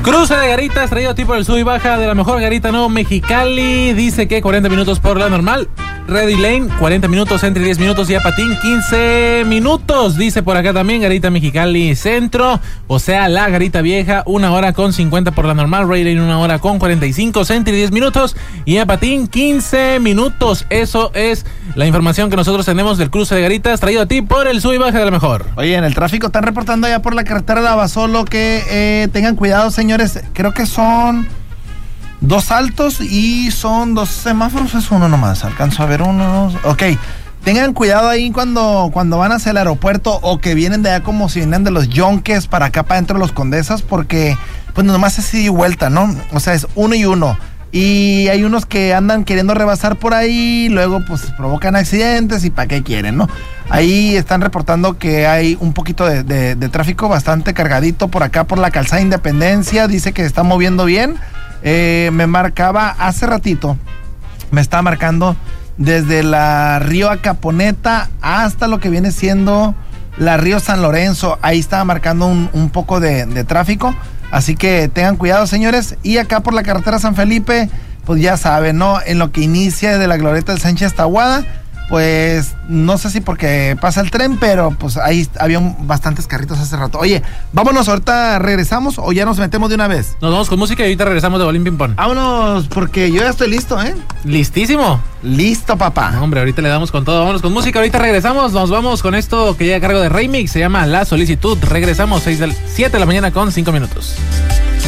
Cruce de garitas traído a ti por el sub y baja de la mejor garita no Mexicali. Dice que 40 minutos por la normal. Ready Lane, 40 minutos, entre 10 minutos y a Patín, 15 minutos. Dice por acá también Garita Mexicali Centro, o sea, la Garita Vieja, 1 hora con 50 por la normal. Ready Lane, 1 hora con 45, entre 10 minutos y a Patín, 15 minutos. Eso es la información que nosotros tenemos del cruce de garitas, traído a ti por el sub y baja de la mejor. Oye, en el tráfico están reportando allá por la carretera de Abasolo que tengan cuidado, señores. Creo que son 2 altos y son 2 semáforos, es uno nomás, alcanzo a ver uno, ok, tengan cuidado ahí cuando van hacia el aeropuerto o que vienen de allá como si vienen de los Yonques para acá para dentro de los Condesas, porque pues nomás es ida y vuelta, ¿no? O sea, es uno y uno, y hay unos que andan queriendo rebasar por ahí, luego pues provocan accidentes y para qué quieren, ¿no? Ahí están reportando que hay un poquito de tráfico bastante cargadito por acá por la calzada Independencia, dice que se está moviendo bien. Me marcaba hace ratito, me estaba marcando desde la Río Acaponeta hasta lo que viene siendo la Río San Lorenzo. Ahí estaba marcando un poco de tráfico, así que tengan cuidado, señores. Y acá por la carretera San Felipe, pues ya saben, ¿no? En lo que inicia de la Glorieta del Sánchez Tahuada, pues no sé si porque pasa el tren, pero pues ahí había bastantes carritos hace rato. Oye, vámonos, ahorita regresamos o ya nos metemos de una vez. Nos vamos con música y ahorita regresamos de Bolín Ping Pong. Vámonos, porque yo ya estoy listo, ¿eh? ¿Listísimo? Listo, papá. No, hombre, ahorita le damos con todo. Vámonos con música, ahorita regresamos. Nos vamos con esto que llega a cargo de Remix. Se llama La Solicitud. Regresamos 7 de la mañana con 5 minutos.